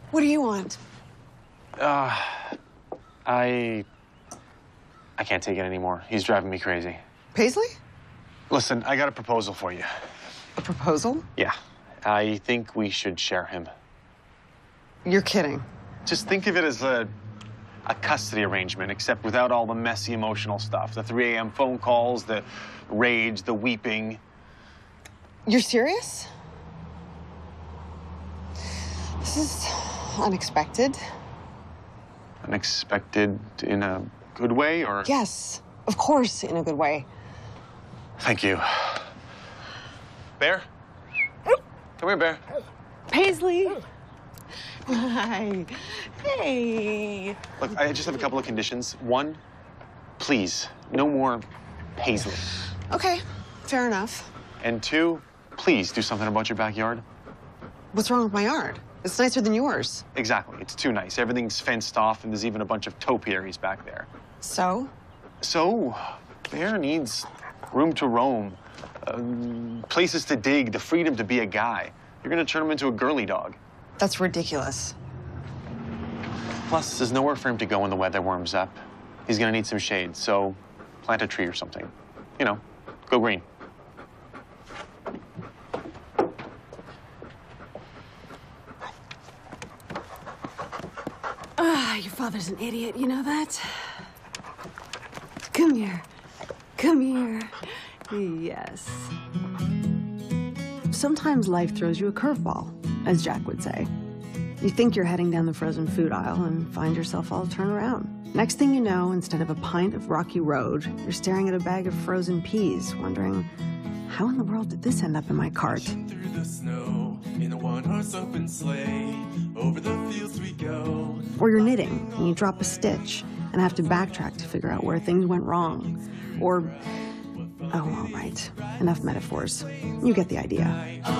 What do you want? I can't take it anymore. He's driving me crazy. Paisley? Listen, I got a proposal for you. A proposal? Yeah. I think we should share him. You're kidding. Just think of it as a custody arrangement, except without all the messy emotional stuff. The 3 a.m. phone calls, the rage, the weeping. You're serious? This is unexpected. Unexpected in a good way, or? Yes, of course, in a good way. Thank you. Bear? Come here, Bear. Paisley. Hi. Hey. Look, I just have a couple of conditions. One, please, no more Paisley. Okay, fair enough. And two, please do something about your backyard. What's wrong with my yard? It's nicer than yours. Exactly. It's too nice. Everything's fenced off, and there's even a bunch of topiaries back there. So? So, Bear needs room to roam, places to dig, the freedom to be a guy. You're gonna turn him into a girly dog. That's ridiculous. Plus, there's nowhere for him to go when the weather warms up. He's gonna need some shade, so plant a tree or something. You know, go green. Your father's an idiot, you know that? Come here. Come here. Yes. Sometimes life throws you a curveball, as Jack would say. You think you're heading down the frozen food aisle and find yourself all turned around. Next thing you know, instead of a pint of Rocky Road, you're staring at a bag of frozen peas, wondering, how in the world did this end up in my cart? Through the snow, in a one-horse open sleigh, over the fields we go. Or you're knitting and you drop a stitch and have to backtrack to figure out where things went wrong. Or, oh, all right, enough metaphors. You get the idea.